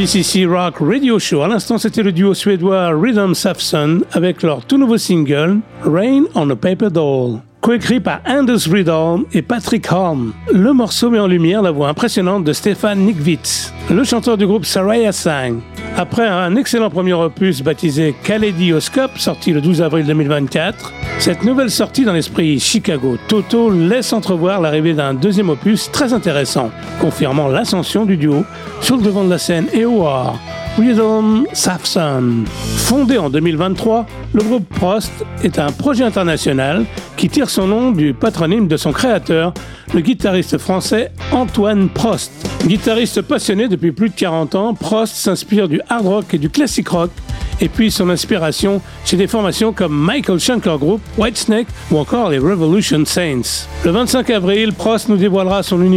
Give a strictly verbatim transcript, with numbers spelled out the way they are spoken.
B C C Rock Radio Show. À l'instant, c'était le duo suédois Rhythm Safson avec leur tout nouveau single Rain on a Paper Doll, coécrit par Anders Riedel et Patrick Holm. Le morceau met en lumière la voix impressionnante de Stefan Nikwitz, le chanteur du groupe Saraya Sang. Après un excellent premier opus baptisé Kaléidoscope, sorti le douze avril deux mille vingt-quatre, cette nouvelle sortie dans l'esprit Chicago Toto laisse entrevoir l'arrivée d'un deuxième opus très intéressant, confirmant l'ascension du duo sur le devant de la scène E O R. Rhythm Safson. Fondé en deux mille vingt-trois, le groupe Prost est un projet international qui tire son nom du patronyme de son créateur, le guitariste français Antoine Prost. Guitariste passionné depuis plus de quarante ans, Prost s'inspire du hard rock et du classic rock et puis son inspiration chez des formations comme Michael Schenker Group, Whitesnake ou encore les Revolution Saints. Le vingt-cinq avril, Prost nous dévoilera son univers